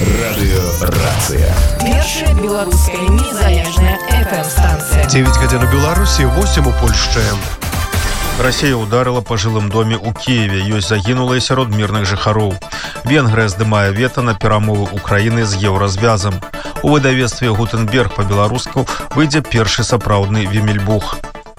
Радыёрацыя. Першая беларуская незалежная FM-станція. 9 гадзін у Беларусі, 8 у Польшчы. Расія ударила па жылым доме ў Киеве. Ёсць загінулыя сярод мірных жыхароў. Венгрыя здымае вета на перамовы Украіны з еўразвязам. У выдавецтве «Гутенберг» па-беларуску выйдзе першы сапраўдны Вімельбух.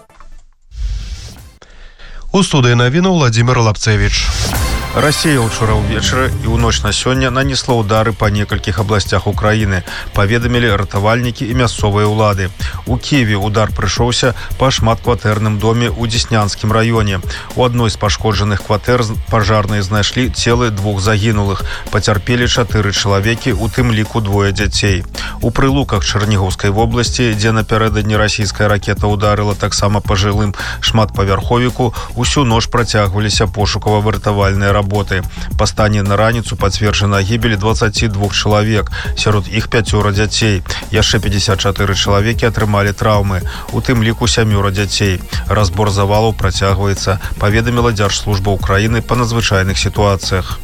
У студыі навіну Владимир Лапцевич. Расія ўчора ўвечары і ў ноч на сёння нанесла ўдары па некалькіх абласцях Украіны, паведамілі ратавальнікі і мясцовыя ўлады. У Киеве удар прыйшоўся па шматкватэрным доме ў Деснянскім раёне. У адной з пашкоджаных кватэр пажарныя знайшлі целы 2 загінулых. Пацярпелі 4 чалавекі, у тым ліку 2 дзяцей. У Прылуках Чарнігаўскай вобласці, дзе напярэдадні расійская ракета ударыла таксама па жылым шматпавярховіку, усю ноч працягваліся пошукава-выратавальныя работы. Па стане на раніцу пацверджана гібель 22 чалавек, сярод іх 5 дзяцей. Яшчэ 54 чалавекі атрымалі траўмы, у тым ліку 7 дзяцей. Разбор завалаў працягваецца, паведаміла Дзяржслужба Украіны па надзвычайных сітуацыях.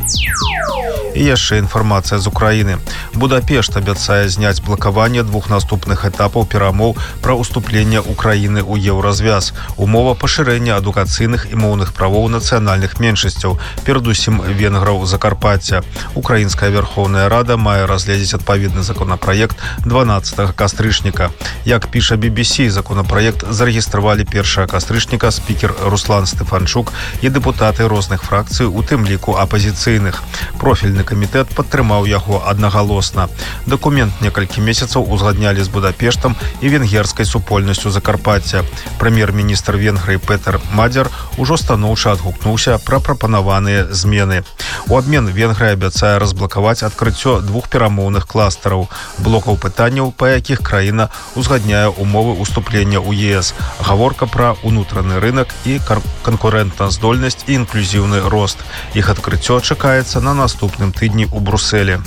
І яшчэ інфармацыя з Украіны. Будапешт абяцае зняць блакаванне 2 наступных этапаў перамоў пра ўступленне Украіны ў еўразвяз. Умова пашырэння адукацыйных і моўных правоў нацыянальных меншасцяў, перадусім венграў Закарпаття. Украінская Верховная Рада мае разгледзець адпаведны законапраект 12 кастрычніка. Як піша BBC, законапраект зарэгістравалі 1 кастрычніка спікер Руслан Стефанчук і дэпутаты розных фракцый, у тым ліку апазіцыйных. Профільны камітэт падтрымаў яго аднагалосна. Дакумент некалькі месяцаў узгаднялі з Будапештам і венгерскай супольнасцю Закарпаття. Прэм'ер-міністр Венгрыі Петер Мадзяр ужо станоўча адгукнуўся пра прапанаваныя змены. У абмен Венгрыя абяцае разблакаваць адкрыццё 2 перамоўных кластараў, блокаў пытанняў, па якіх краіна узгадняе умовы ўступлення ў ЕС. Гаворка пра ўнутраны рынок і канкурэнтназдольнасць і інклюзіўны рост. Іх адкрыццё чакаецца на наступным тыдні ў Брусэлі.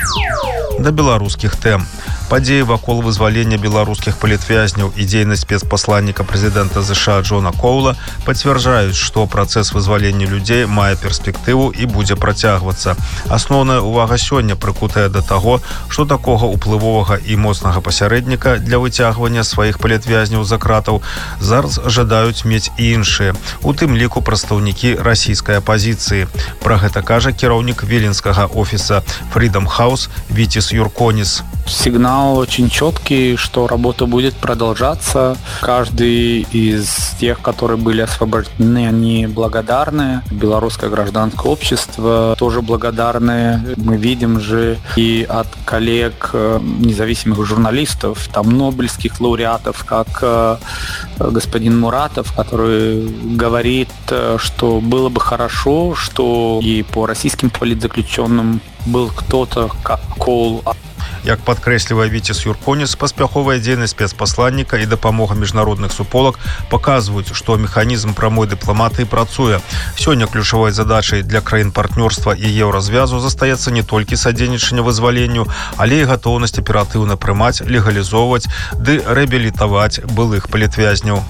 Да беларускіх тэм. Падзеі вакол вызвалення беларускіх палітвязняў і дзейнасць спецпасланніка прэзідэнта ЗША Джона Коула пацвярджаюць, што працэс вызвалення людзей мае перспектыву і будзе працягвацца. Асноўная ўвага сёння прыкутая да таго, што такога ўплывовага і моцнага пасярэдніка для выцягвання сваіх палітвязняў за кратаў зараз жадаюць мець і іншыя, у тым ліку прадстаўнікі расійскай апазіцыі. Пра гэта кажа кіраўнік віленскага офіса Freedom House Витис Юрконис. Сигнал очень четкий, что работа будет продолжаться. Каждый из тех, которые были освобождены, они благодарны. Белорусское гражданское общество тоже благодарны. Мы видим же и от коллег независимых журналистов, там нобелевских лауреатов, как господин Муратов, который говорит, что было бы хорошо, что и по российским политзаключенным был кто-то, как Коул. Як падкрэслівае Витис Юрконис, паспяховая дзейнасць спецпасланніка і дапамога міжнародных суполак паказваюць, што механізм прамой дыпламатыі працуе. Сёння ключавой задачай для краін партнёрства і еўразвязу застаецца не толькі садзейнічанне вызваленню, але і гатоўнасць аператыўна прымаць, легалізоўваць ды рэабілітаваць былых палітвязняў.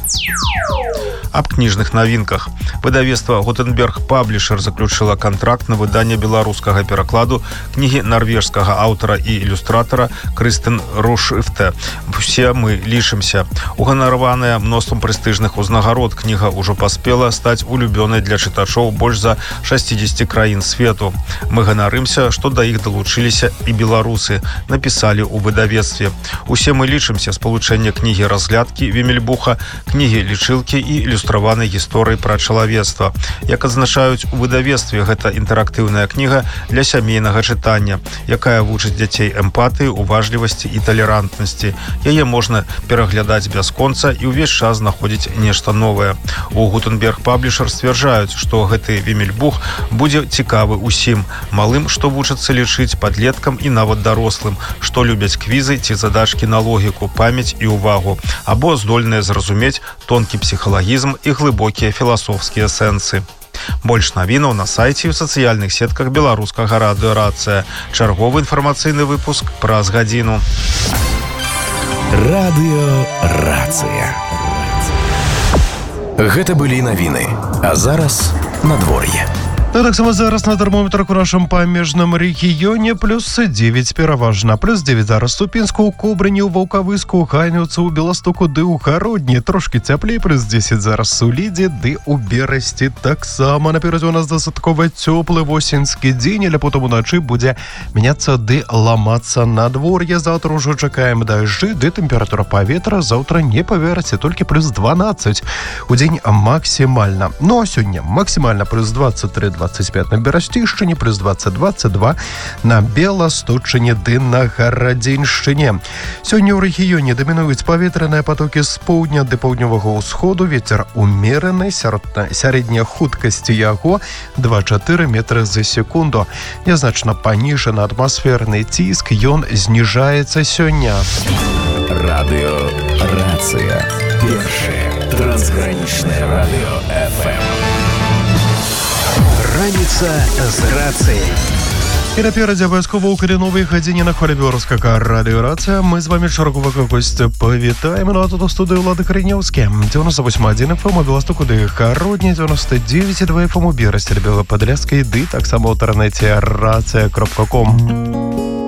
Аб кніжных навінках. Выдавецтва «Гутенберг Паблішер» заключила контракт на выданне беларускага перакладу кнігі нарвежскага аўтара і ілюстратара Крыстен Рушыфте «Все мы лічымся». Уганараваная мноствам прэстыжных узнагарод, кніга ўжо паспела стаць улюбёнай для чытачоў больш за 60 краін свету. Мы ганарымся, што да іх далучыліся і беларусы, напісалі ў выдавецтве. «Усе мы лічымся» спалучэнне кнігі разглядкі Вімельбуха, кнігі лічылкі і ілюстраванай гісторыі пра чалавецтва. Як адзначаюць у выдавецтве, гэта інтэрактыўная кніга для сямейнага чытання, якая вучыць дзяцей эмпатыі, уважлівасці і талерантнасці. Яе можна пераглядаць бясконца і ўвесь час знаходзіць нешта новае. У Гутенберг Паблішер сцвярджаюць, што гэты Вімельбух будзе цікавы ўсім, малым, што вучацца лічыць, падлеткам і нават дарослым, што любяць квізы ці задачкі на логіку, памяць і ўвагу, або здольныя зразумець тонкі псіхалагізм і глыбокія філасофскія сэнсы. Больш навінаў на сайце і ў сацыяльных сетках беларускага радыёрацыя. Чарговы інфармацыйны выпуск праз гадзіну. Радыёрацыя. Гэта былі навіны. А зараз надвор'е. Ну, так само зараз на термометрах у нашому паміжному регіоні плюс 9 переважно. Плюс 9 зараз у Пінську, у Кобрині, у Вовковиску, у Ганівці, у Білостоку, де у Гародні. Трошки теплее, плюс 10 зараз у Ліді, де у Бересті. Так само напереді у нас достатково теплий осінський день, але потім уночі буде мінятися, де ламатися надвор'я. Завтра уже чекаємо дожди, де температура повітря завтра не поверхся, тільки плюс 12. У день максимально. Ну, а сьогодні максимально плюс 23-25 на Берестівщині, плюс 20-22 на Білосточині, де на Городінщині. Сьогодні у регіоні домінують повітряні потоки з півдня до півдневого сходу. Вітер умірений, середня худкість його 2-4 метри за секунду. Незначно понижений атмосферний тиск, він знижається сьогодні. Радио «Рація». Перше трансграничне радио ФМ. Раніца з «Рацией». І напереді обов'язково у корінновій годині на хвилі Білоруського радіо «Рація». Ми з вами широко якось повітаємо. Ну, а тут у студії Влада Кореневська. 98,1 ФМ у Білостоку, де Городні, 99,2 ФМ у Бересті, Білоподляській, де так само в інтернеті «Рація.ком».